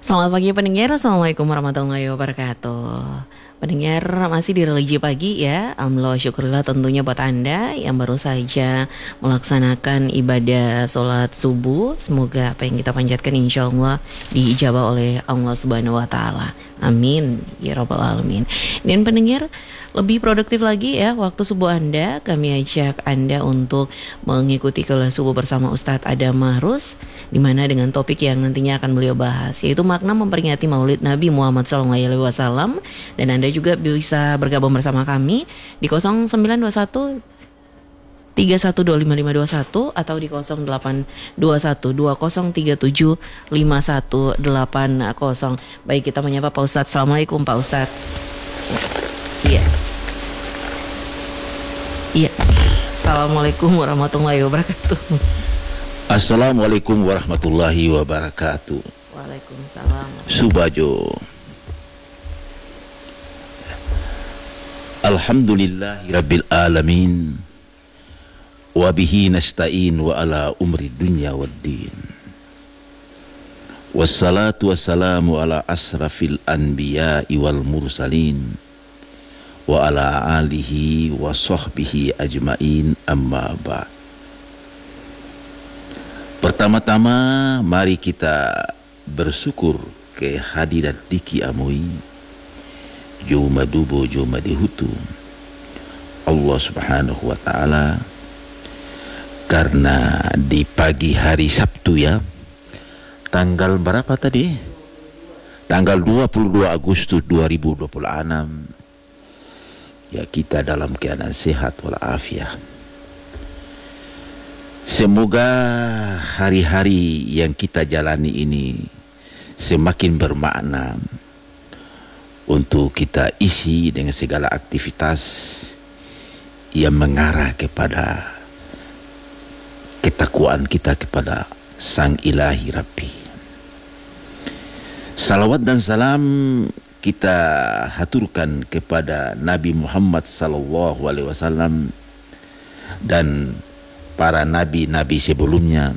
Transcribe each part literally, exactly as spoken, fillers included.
Selamat pagi pendengar, Assalamualaikum warahmatullahi wabarakatuh. Pendengar masih di Religi Pagi ya. Alhamdulillah syukurlah tentunya buat Anda yang baru saja melaksanakan ibadah sholat subuh. Semoga apa yang kita panjatkan insya Allah diijabah oleh Allah Subhanahu Wa Taala. Amin ya Rabbal Alamin. Dan pendengar, lebih produktif lagi ya waktu subuh Anda, kami ajak Anda untuk mengikuti kelas subuh bersama Ustadz Adam Mahrus, dimana dengan topik yang nantinya akan beliau bahas, yaitu makna memperingati Maulid Nabi Muhammad shallallahu alaihi wasallam. Dan Anda juga bisa bergabung bersama kami di nol sembilan dua satu tiga satu dua lima lima dua satu atau di nol delapan dua satu dua nol tiga tujuh lima satu delapan nol. Baik, kita menyapa Pak Ustadz. Assalamualaikum Pak Ustadz. Iya. Iya. Assalamualaikum warahmatullahi wabarakatuh. Assalamualaikum warahmatullahi wabarakatuh. Waalaikumsalam. Subajo. Alhamdulillahi rabbil alamin. Wa bihi nasta'in wa ala umri dunya waddin. Wassalatu wassalamu ala asrafil anbiya'i wal mursalin wa ala alihi wa sahbihi ajmain, amma ba'd. Pertama-tama mari kita bersyukur kehadiran Diki Amui Juma Dubo Juma Dihutu Allah Subhanahu wa Ta'ala, karena di pagi hari Sabtu ya, tanggal berapa tadi? Tanggal dua puluh dua Agustus dua ribu dua puluh enam ya, kita dalam keadaan sehat walafiat. Semoga hari-hari yang kita jalani ini semakin bermakna untuk kita isi dengan segala aktivitas yang mengarah kepada ketakwaan kita kepada Sang Ilahi Rabbi. Salawat dan salam kita haturkan kepada Nabi Muhammad sallallahu alaihi wasallam dan para nabi-nabi sebelumnya.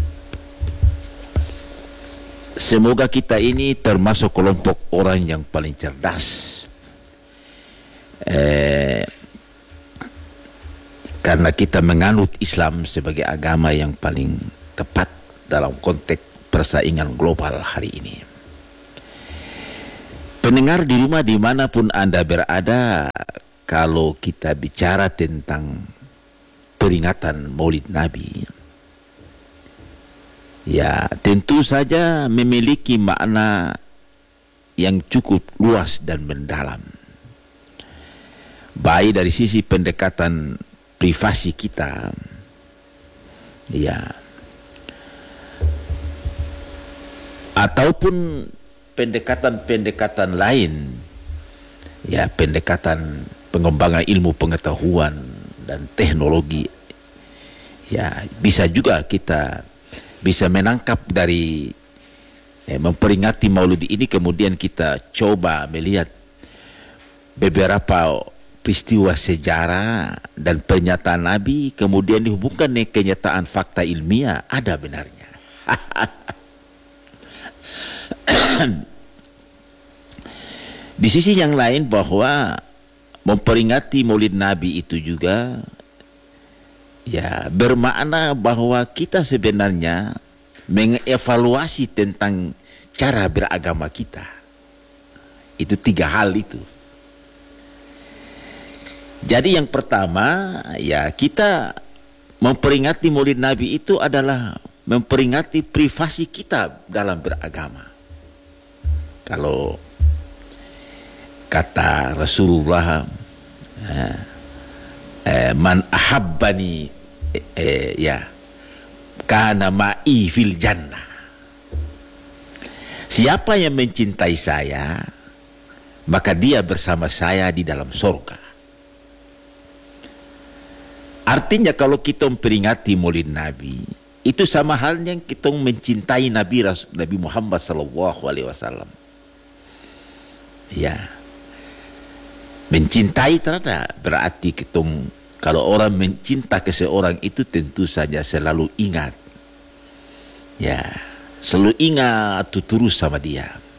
Semoga kita ini termasuk kelompok orang yang paling cerdas, eh, karena kita menganut Islam sebagai agama yang paling tepat dalam konteks persaingan global hari ini. Pendengar di rumah dimanapun Anda berada, kalau kita bicara tentang peringatan Maulid Nabi, ya tentu saja memiliki makna yang cukup luas dan mendalam. Baik dari sisi pendekatan privasi kita, ya, ataupun pendekatan-pendekatan lain, ya, pendekatan pengembangan ilmu pengetahuan dan teknologi, ya, bisa juga kita bisa menangkap dari eh, memperingati Maulid ini, kemudian kita coba melihat beberapa peristiwa sejarah dan pernyataan Nabi, kemudian dihubungkan dengan kenyataan fakta ilmiah, ada benarnya. Di sisi yang lain, bahwa memperingati Maulid Nabi itu juga ya bermakna bahwa kita sebenarnya mengevaluasi tentang cara beragama kita. Itu tiga hal itu. Jadi yang pertama, ya, kita memperingati Maulid Nabi itu adalah memperingati privasi kita dalam beragama. Kalau kata Rasulullah, eh, eh, man ahabbani, eh, eh, ya, kana ma'i fil jannah. Siapa yang mencintai saya, maka dia bersama saya di dalam surga. Artinya kalau kita memperingati Maulid Nabi, itu sama halnya kita mencintai Nabi Nabi Muhammad sallallahu alaihi wasallam. Ya, mencintai terhadap berarti kita, kalau orang mencinta ke seorang itu tentu saja selalu ingat, ya, selalu ingat terus sama dia.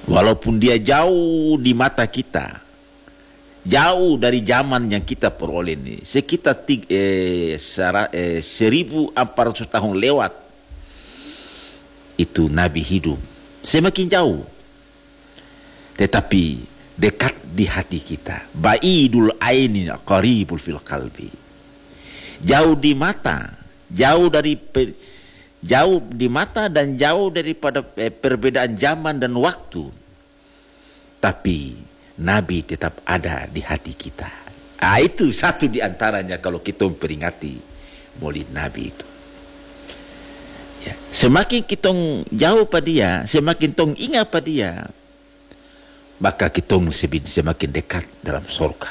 Walaupun dia jauh di mata kita, jauh dari zaman yang kita peroleh ini, sekitar tiga, eh, sara, eh, seribu empat ratus tahun lewat, itu Nabi hidup semakin jauh, tetapi dekat di hati kita. Ba'idul aini qaribul fil qalbi. Jauh di mata, jauh dari jauh di mata dan jauh daripada eh, perbedaan zaman dan waktu. Tapi Nabi tetap ada di hati kita. Ah, itu satu di antaranya kalau kita memperingati Maulid Nabi itu. Ya, semakin kita jauh pada dia, semakin kita ingat pada dia, maka kita semakin dekat dalam surga.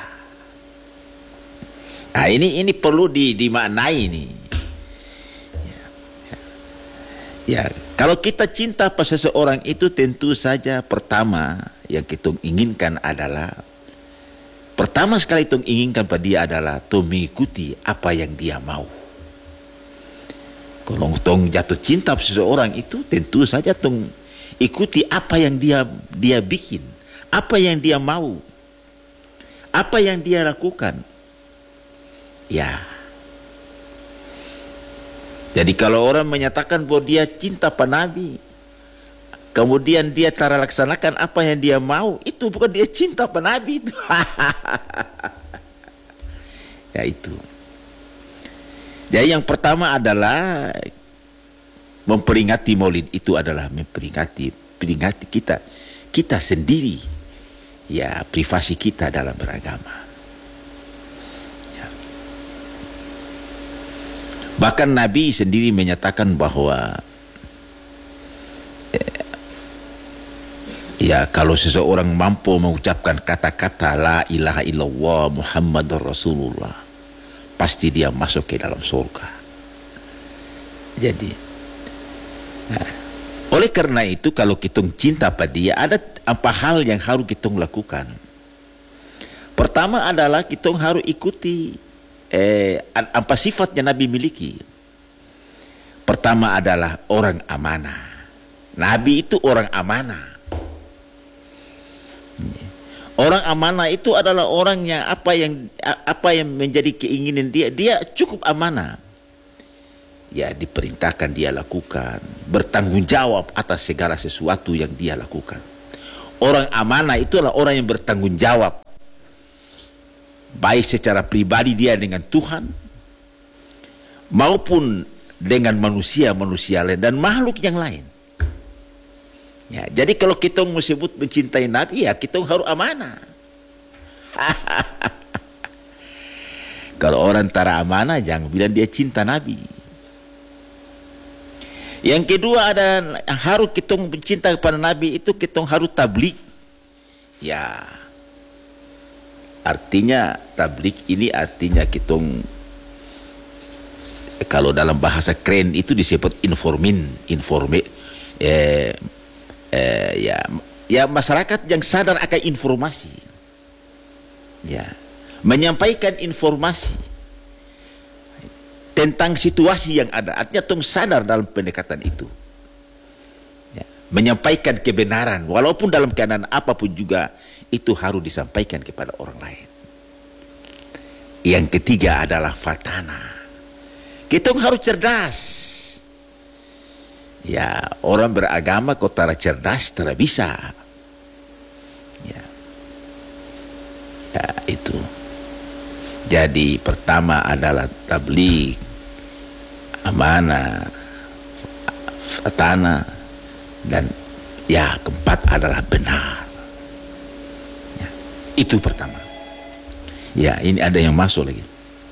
Nah, ini ini perlu di, dimaknai ini. Ya, ya. Ya, kalau kita cinta pada seseorang itu tentu saja pertama yang kita inginkan adalah, pertama sekali kita inginkan pada dia adalah to mengikuti apa yang dia mau. Kalau tong jatuh cinta pada seseorang itu tentu saja tong ikuti apa yang dia dia bikin, apa yang dia mau, apa yang dia lakukan. Ya. Jadi kalau orang menyatakan bahwa dia cinta pada Nabi, kemudian dia tak laksanakan apa yang dia mau, itu bukan dia cinta pada Nabi itu. Ya itu. Jadi yang pertama adalah memperingati Maulid itu adalah memperingati peringati kita kita sendiri, ya, privasi kita dalam beragama. Ya. Bahkan Nabi sendiri menyatakan bahwa eh, ya, kalau seseorang mampu mengucapkan kata-kata la ilaha illallah Muhammadur Rasulullah, pasti dia masuk ke dalam surga. Jadi, nah, oleh karena itu kalau kita cinta pada dia, ada apa hal yang harus kita lakukan. Pertama adalah kita harus ikuti eh, apa sifatnya Nabi miliki. Pertama adalah orang amanah. Nabi itu orang amanah. Orang amanah itu adalah orang yang apa yang apa yang menjadi keinginan dia, dia cukup amanah. Ya, diperintahkan dia lakukan, bertanggung jawab atas segala sesuatu yang dia lakukan. Orang amanah itu adalah orang yang bertanggung jawab, baik secara pribadi dia dengan Tuhan maupun dengan manusia-manusia lain dan makhluk yang lain. Ya, jadi kalau kita menyebut mencintai Nabi, ya kita harus amanah. Kalau orang tara amanah, jangan bilang dia cinta Nabi. Yang kedua ada harus kita mencinta kepada Nabi itu kita harus tabligh. Ya, artinya tabligh ini artinya kita, kalau dalam bahasa keren itu disebut informin, informe. Eh, Eh, ya, ya masyarakat yang sadar akan informasi, ya, menyampaikan informasi tentang situasi yang ada. Artinya tong sadar dalam pendekatan itu, ya, menyampaikan kebenaran walaupun dalam keadaan apapun juga itu harus disampaikan kepada orang lain. Yang ketiga adalah fatana. Kita harus cerdas. Ya, orang beragama kok tara cerdas, tara bisa. Ya. Ya, itu. Jadi pertama adalah tabligh, amanah, fatana, dan ya keempat adalah benar. Ya, itu pertama. Ya, ini ada yang masuk lagi.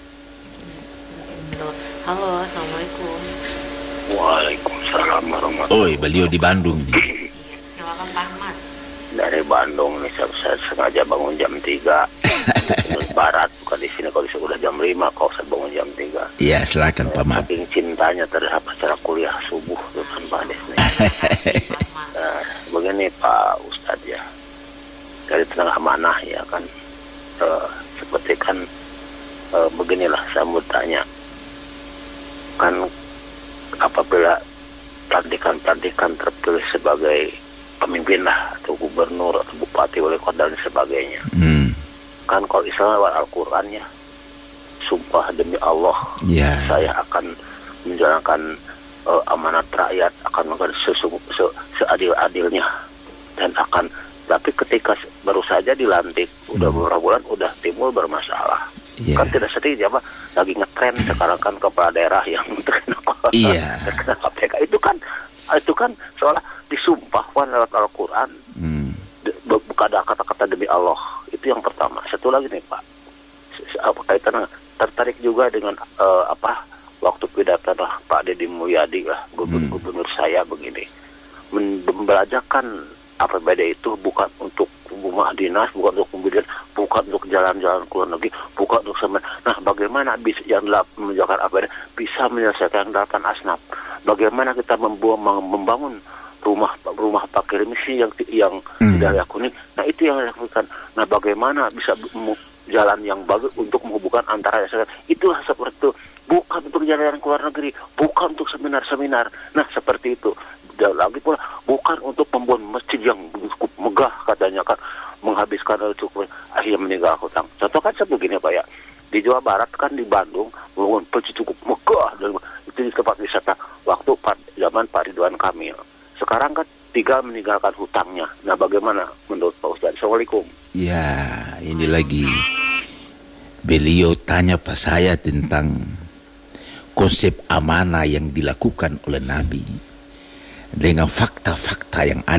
Halo, assalamualaikum. Waalaikumsalam warahmatullahi Oh, beliau di Bandung ini. Silakan Pak Ahmad. Dari Bandung nih, saya, saya sengaja bangun jam tiga. Di barat, bukan di sini. Kalau sudah jam lima, kau saya bangun jam tiga. Ya, silakan Pak Ahmad. Saking cintanya terhadap acara kuliah subuh dengan Pak Ades nih. Nah, begini Pak Ustadz ya, dari tengah amanah ya kan, uh, seperti kan uh, beginilah saya mau tanya, kan apabila pelantikan-pelantikan terpilih sebagai pemimpin lah, atau gubernur, atau bupati, wali kota, dan sebagainya. Hmm. Kan kalau Islam lewat Al-Quran ya, sumpah demi Allah, Ya. saya akan menjalankan uh, amanat rakyat, akan melakukan sesu- se- seadil-adilnya, dan akan. Tapi ketika baru saja dilantik, udah Hmm. beberapa bulan, udah timbul bermasalah. Ya. Kan tidak sedih, apa lagi ngetren sekarang kan kepala daerah yang terkena, Iya. terkena K P K. Itu kan, itu kan seolah disumpahkan lewat Al-Quran. Hmm. De- bukan ada kata-kata demi Allah. Itu yang pertama. Satu lagi nih Pak, S- apa kaitannya, tertarik juga dengan eh, apa waktu pidato lah Pak Deddy Mulyadi lah, gubernur, Hmm. gubernur saya begini, Men- membelajarkan A P B D itu bukan untuk rumah dinas, bukan untuk mobil, bukan untuk jalan-jalan ke luar negeri, bukan untuk semen. Nah, bagaimana bisa yang menjalankan A P B D bisa menyelesaikan delapan asnaf? Bagaimana kita membuat, membangun rumah rumah parkir misi yang yang Hmm. tidak layak huni? Nah, itu yang dilakukan. Nah, bagaimana bisa mu- jalan yang bagus untuk menghubungkan antara masyarakat? Itulah seperti itu. Bukan untuk jalan ke luar negeri, bukan untuk seminar-seminar. Nah, seperti itu. Dan lagi pula bukan untuk membuat masjid yang cukup megah katanya kan, menghabiskan cukup akhirnya meninggal hutang. Contoh kan seperti begini Pak ya, di Jawa Barat kan, di Bandung membangun masjid cukup megah, dan itu di tempat wisata waktu Pak- zaman Pak Ridwan Kamil. Sekarang kan tinggal meninggalkan hutangnya. Nah, bagaimana menurut Pak Ustadz? Assalamualaikum. Ya, ini lagi beliau tanya pas saya tentang konsep amanah yang dilakukan oleh Nabi dengan fakta-fakta yang ada